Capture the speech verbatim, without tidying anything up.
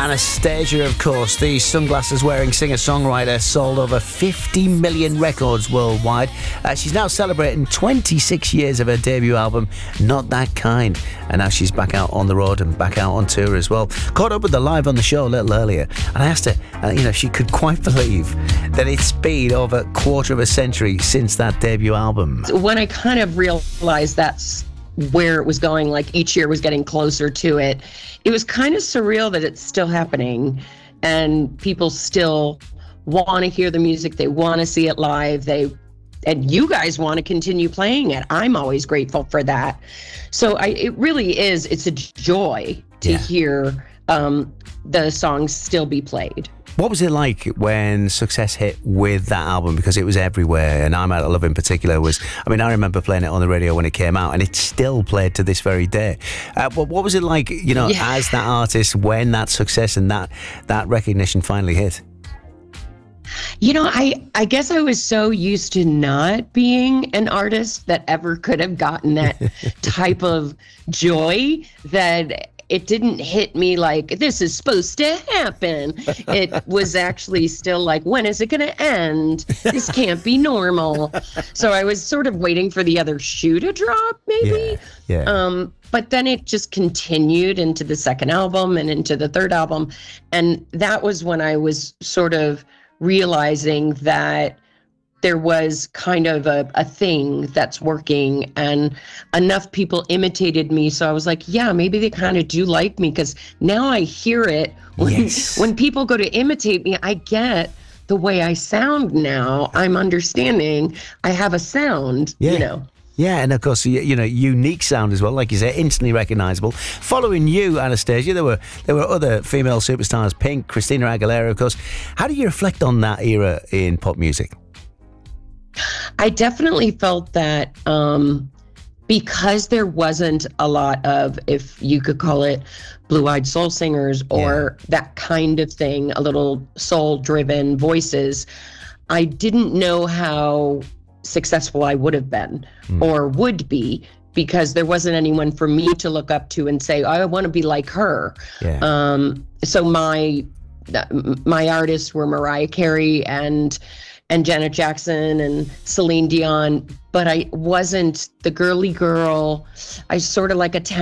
Anastacia, of course, the sunglasses-wearing singer-songwriter, sold over fifty million records worldwide. Uh, she's now celebrating twenty-six years of her debut album, Not That Kind. And now she's back out on the road and back out on tour as well. Caught up with her live on the show a little earlier, and I asked her, uh, you know, if she could quite believe that it's been over a quarter of a century since that debut album. When I kind of realized that's where it was going, like each year was getting closer to it, it was kind of surreal that it's still happening and people still want to hear the music. They want to see it live. They and you guys want to continue playing it. I'm always grateful for that. So I it really is, it's a joy to Yeah. hear um, the songs still be played. What was it like when success hit with that album? Because it was everywhere, and I'm Out of Love in particular was, I mean, I remember playing it on the radio when it came out, and it's still played to this very day. Uh, but what was it like, you know, Yeah. as that artist, when that success and that, that recognition finally hit? You know, I, I guess I was so used to not being an artist that ever could have gotten that type of joy that it didn't hit me like, this is supposed to happen. It was actually still like, when is it going to end? This can't be normal. So I was sort of waiting for the other shoe to drop, maybe. Yeah, yeah. Um, but then it just continued into the second album and into the third album. And that was when I was sort of realizing that there was kind of a, a thing that's working, and enough people imitated me. So I was like, yeah, maybe they kind of do like me, because now I hear it. When, Yes. when people go to imitate me, I get the way I sound now. I'm understanding I have a sound, Yeah. you know. Yeah, and of course, you, you know, unique sound as well, like you say, instantly recognisable. Following you, Anastacia, there were there were other female superstars, Pink, Christina Aguilera, of course. How do you reflect on that era in pop music? I definitely felt that um, because there wasn't a lot of, if you could call it, blue-eyed soul singers or Yeah. that kind of thing, a little soul-driven voices, I didn't know how successful I would have been Mm. or would be, because there wasn't anyone for me to look up to and say, I want to be like her. Yeah. Um, so my my artists were Mariah Carey and and Janet Jackson and Celine Dion, but I wasn't the girly girl. I sort of like a